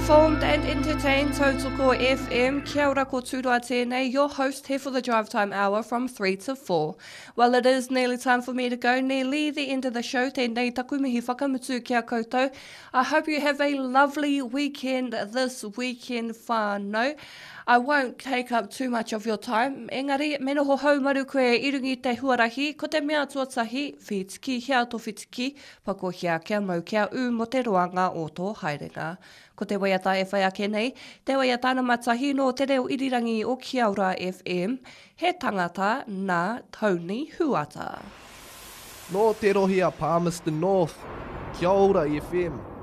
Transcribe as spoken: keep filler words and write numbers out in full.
informed and entertained, Total Core F M. Kia ora ko tūroa tēnei, your host here for the Drive Time Hour from three to four. Well, it is nearly time for me to go, nearly the end of the show. Tēnei taku mihi whakamutu kia koutou. I hope you have a lovely weekend this weekend, whānau. I won't take up too much of your time. Engari, mena ho haumaru koe irungi te huarahi, ko te mea tuatahi, whitiki, hea to whitiki, pako hea kia mau kia u mo te roanga o tō haerenga. Ko te waiata e whai ake nei, te waiata na matahi no te reo irirangi o Kiaura F M, he tangata nā Tony Huata. No te rohi a Palmerston North, Kia ora F M.